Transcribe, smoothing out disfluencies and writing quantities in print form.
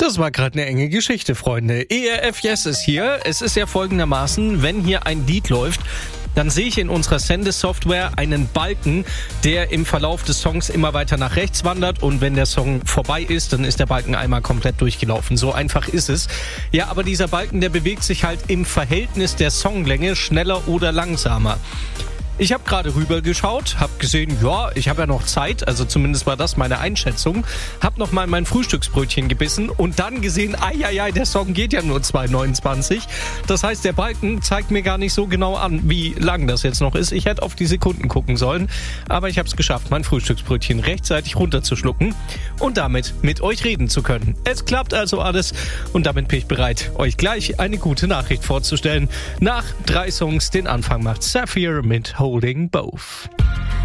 Das war gerade eine enge Geschichte, Freunde. ERF Yes ist hier. Es ist ja folgendermaßen, wenn hier ein Lied läuft, dann sehe ich in unserer Sendesoftware einen Balken, der im Verlauf des Songs immer weiter nach rechts wandert, und wenn der Song vorbei ist, dann ist der Balken einmal komplett durchgelaufen. So einfach ist es. Ja, aber dieser Balken, der bewegt sich halt im Verhältnis der Songlänge schneller oder langsamer. Ich habe gerade rübergeschaut, habe gesehen, ja, ich habe ja noch Zeit, also zumindest war das meine Einschätzung. Habe noch mal mein Frühstücksbrötchen gebissen und dann gesehen, der Song geht ja nur 2,29. Das heißt, der Balken zeigt mir gar nicht so genau an, wie lang das jetzt noch ist. Ich hätte auf die Sekunden gucken sollen, aber ich habe es geschafft, mein Frühstücksbrötchen rechtzeitig runterzuschlucken und damit mit euch reden zu können. Es klappt also alles und damit bin ich bereit, euch gleich eine gute Nachricht vorzustellen. Nach 3 Songs den Anfang macht Sapphire mit Holding Both.